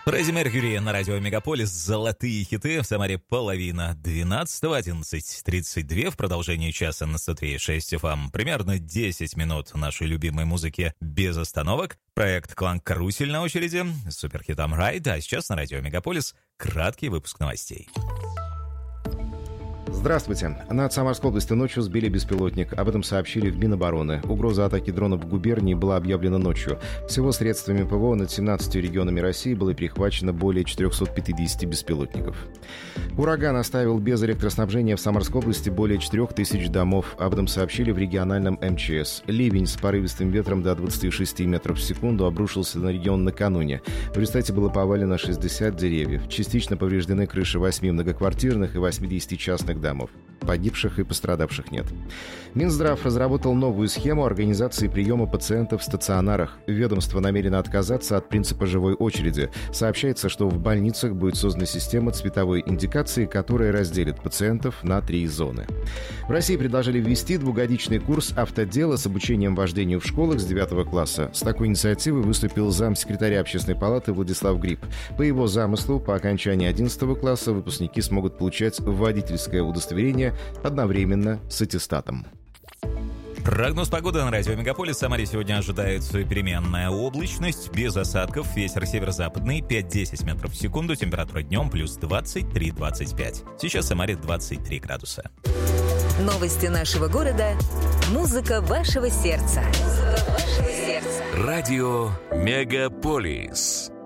Фредди Меркьюри на радио Мегаполис. Золотые хиты. В Самаре половина 12-го, 11:32. В продолжении часа на 103.6 FM. Примерно 10 минут нашей любимой музыки без остановок. Проект «Клан Карусель» на очереди. С суперхитом «Райд». А сейчас на радио Мегаполис краткий выпуск новостей. Здравствуйте. Над Самарской областью ночью сбили беспилотник. Об этом сообщили в Минобороны. Угроза атаки дронов в губернии была объявлена ночью. Всего средствами ПВО над 17 регионами России было перехвачено более 450 беспилотников. Ураган оставил без электроснабжения в Самарской области более 4000 домов. Об этом сообщили в региональном МЧС. Ливень с порывистым ветром до 26 метров в секунду обрушился на регион накануне. В результате было повалено 60 деревьев. Частично повреждены крыши 8 многоквартирных и 80 частных домов. Погибших и пострадавших нет. Минздрав разработал новую схему организации приема пациентов в стационарах. Ведомство намерено отказаться от принципа живой очереди. Сообщается, что в больницах будет создана система цветовой индикации, которая разделит пациентов на 3 зоны. В России предложили ввести двухгодичный курс автодела с обучением вождению в школах с 9 класса. С такой инициативой выступил замсекретаря Общественной палаты Владислав Гриб. По его замыслу, по окончании 11 класса выпускники смогут получать водительское удостоверение одновременно с аттестатом. Прогноз погоды на радио Мегаполис. В Самаре сегодня ожидается переменная облачность, без осадков, ветер северо-западный 5-10 метров в секунду, температура днем плюс 23-25. Сейчас в Самаре 23 градуса. Новости нашего города. Музыка вашего сердца. Радио Мегаполис.